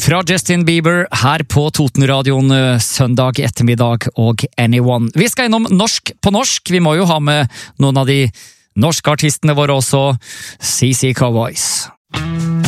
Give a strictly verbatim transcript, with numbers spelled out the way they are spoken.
Fra Justin Bieber her på Totenradioen søndag ettermiddag og Anyone. Vi skal innom norsk på norsk. Vi må jo ha med noen av de norske artistene våre også, C C Cowboys.